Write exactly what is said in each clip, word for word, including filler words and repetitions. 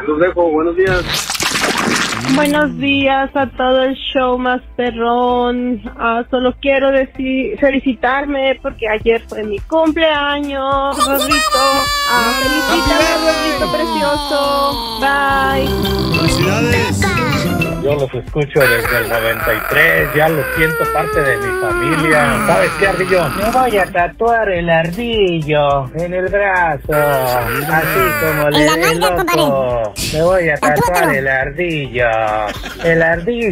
Los dejo, buenos días. Buenos días a todo el show más perrón. Uh, solo quiero decir, felicitarme porque ayer fue mi cumpleaños, Rorrito. Uh, felicítame, Rorrito precioso. Bye. Felicidades. Yo los escucho desde el noventa y tres, ya los siento parte de mi familia. ¿Sabes qué, Ardillo? Me voy a tatuar el ardillo en el brazo, así como le el loco. Me voy a tatuar el ardillo, el ardillo.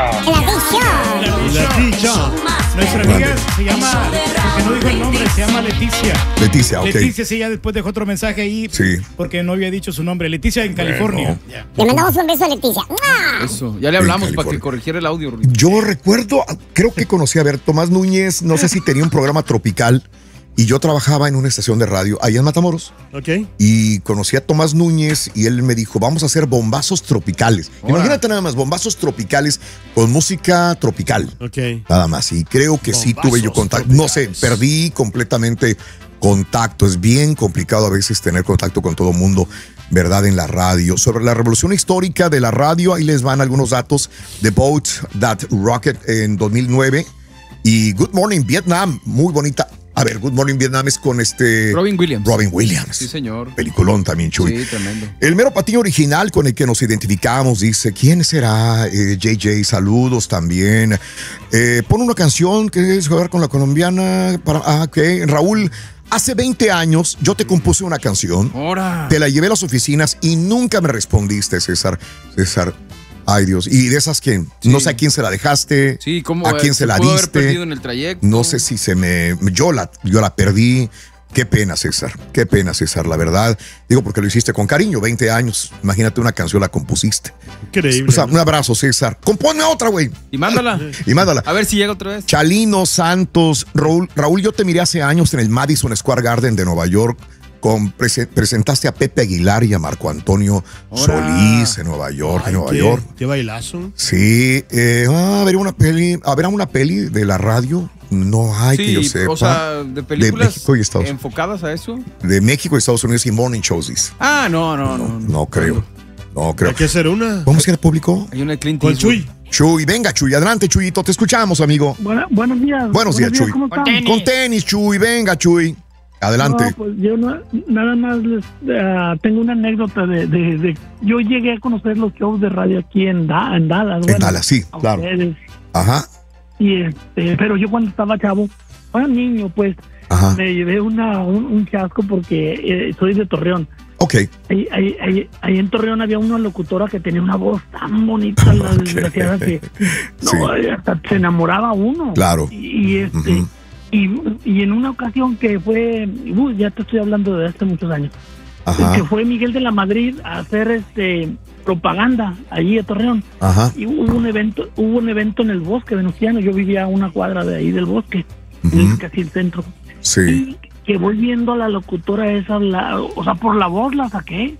El ardillo. Nuestra amiga se llama, porque no dijo el nombre, se llama Leticia. Leticia, ok. Leticia, sí, ya después dejó otro mensaje ahí. Sí. Porque no había dicho su nombre. Leticia en California. Bueno. Le mandamos un beso a Leticia. Eso, ya le hablamos para que corrigiera el audio. Yo recuerdo, creo que conocí a ver, Tomás Núñez, no sé si tenía un programa tropical y yo trabajaba en una estación de radio allá en Matamoros. Ok. Y conocí a Tomás Núñez y él me dijo, vamos a hacer bombazos tropicales. Hola. Imagínate nada más, bombazos tropicales con música tropical. Ok. Nada más. Y creo que bombazos sí tuve yo contacto. Tropicales. No sé, perdí completamente contacto. Es bien complicado a veces tener contacto con todo el mundo, ¿verdad? En la radio. Sobre la revolución histórica de la radio, ahí les van algunos datos. The Boat That Rocket en dos mil nueve. Y Good Morning Vietnam, muy bonita. A ver, Good Morning Vietnam es con este... Robin Williams. Robin Williams. Sí, señor. Peliculón también, Chuy. Sí, tremendo. El mero patiño original con el que nos identificamos, dice, ¿quién será? Eh, J J, saludos también. Eh, pon una canción que es jugar con la colombiana. Para, ah, ok. Raúl, hace veinte años yo te compuse una canción. Ahora. Te la llevé a las oficinas y nunca me respondiste, César. César. Ay, Dios. Y de esas que sí. No sé a quién se la dejaste. Sí, ¿cómo? A quién se, se la pudo diste. Haber perdido en el trayecto. No sé si se me. Yo la, yo la perdí. Qué pena, César. Qué pena, César, la verdad. Digo, porque lo hiciste con cariño, veinte años. Imagínate una canción, la compusiste. Increíble. O sea, un abrazo, César. Compone otra, güey. Y mándala. Y mándala. A ver si llega otra vez. Chalino Santos. Raúl, Raúl, yo te miré hace años en el Madison Square Garden de Nueva York. Con, prese, presentaste a Pepe Aguilar y a Marco Antonio Ahora. Solís en Nueva York, Ay, en Nueva qué, York. Qué bailazo. Sí, eh, ah, a ver una peli, a ver una peli de la radio. No hay sí, que yo sepa. O sea, de películas de México y Estados Unidos. enfocadas a eso. De México y Estados Unidos y morning shows, dice. Ah, no, no, no. No, No, no creo. No creo. Hay que hacer una. ¿Vamos a ir al público? Hay una de Clint Con Chuy. Chuy, venga, Chuy, adelante, Chuyito, te escuchamos, amigo. Buena, buenos días. Buenos, buenos días, días, Chuy. ¿Cómo con, están? tenis. Con tenis, Chuy, venga, Chuy. Adelante. No, pues yo no, nada más les, uh, tengo una anécdota de, de, de... Yo llegué a conocer los shows de radio aquí en, da, en Dallas. En bueno, Dallas, sí, claro. Ustedes. Ajá. Y este, pero yo cuando estaba chavo, era niño, pues, Ajá. me llevé una, un, un chasco porque eh, soy de Torreón. Ok. Ahí, ahí, ahí, ahí en Torreón había una locutora que tenía una voz tan bonita, la okay. desgraciada, que no, sí. hasta se enamoraba uno. Claro. Y, y este... Uh-huh. Y, y en una ocasión que fue, uh, ya te estoy hablando de hace muchos años, Ajá. que fue Miguel de la Madrid a hacer este propaganda allí a Torreón. Ajá. Y hubo un evento, hubo un evento en el bosque venustiano. Yo vivía a una cuadra de ahí del bosque, uh-huh. casi el centro. Sí. Y que voy viendo a la locutora esa, la, o sea, por la voz la saqué.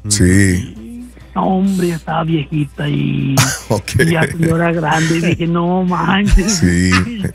Sí. No, hombre, estaba viejita y, okay. y ya señora grande. Y dije, no manches. Sí.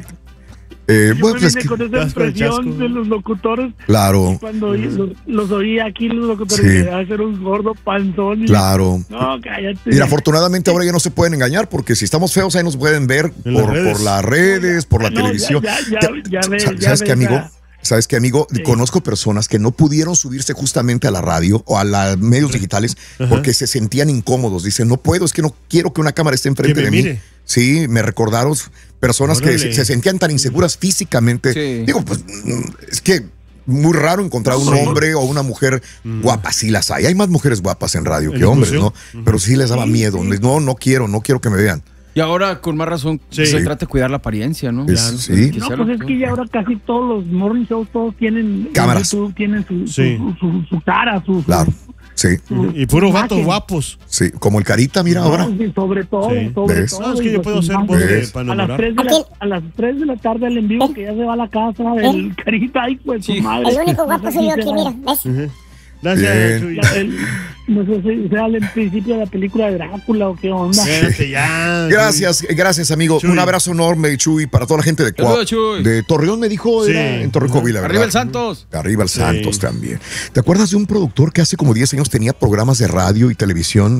Eh, Yo bueno, me pues vine que, con esa impresión de los locutores. Claro. Cuando mm. los, los oía aquí, los locutores, sí. que hacer un gordo panzón. Y, claro. No, cállate. Mira, afortunadamente ahora ya no se pueden engañar porque si estamos feos ahí nos pueden ver por las, por las redes, por la no, televisión. Ya, ya, ya, ya ve, ¿Sabes ya qué, amigo? Ya. ¿Sabes qué, amigo? Sí. Conozco personas que no pudieron subirse justamente a la radio o a los medios digitales Ajá. porque se sentían incómodos. Dicen, no puedo, es que no quiero que una cámara esté enfrente de mire. mí. Sí, me recordaron personas Órale. que se, se sentían tan inseguras físicamente. Sí. Digo, pues, es que muy raro encontrar un sí. hombre o una mujer mm. guapa. Sí las hay. Hay más mujeres guapas en radio que hombres, ¿no? Uh-huh. Pero sí les daba sí, miedo. Sí. No, no quiero, no quiero que me vean. Y ahora, con más razón, sí. se trata de cuidar la apariencia, ¿no? Es, sí. No, pues es que ya ahora casi todos los morning shows, todos tienen cámaras. YouTube, tienen su, sí. su, su, su, su cara, su... Claro. Sí. su y puros vatos guapos. Sí, como el Carita, mira no, ahora. Sobre todo, sí. sobre ¿Ves? todo. No, es que yo puedo hacer voz de para a las, tres de la, a las tres de la tarde el en vivo, que ya se va a la casa, el Carita, ay, pues sí. su madre. El único guapo soy yo aquí, mira, ¿ves? Uh-huh. Gracias, Chuy. El, no sé si sea el principio de la película de Drácula o qué onda. Sí. Ya, gracias, gracias, amigo. Chuy. Un abrazo enorme, Chuy, para toda la gente de Cua- de Torreón, me dijo, sí. era en Torreón, Coahuila, ¿verdad? Arriba el Santos. Arriba el sí. Santos también. ¿Te acuerdas de un productor que hace como diez años tenía programas de radio y televisión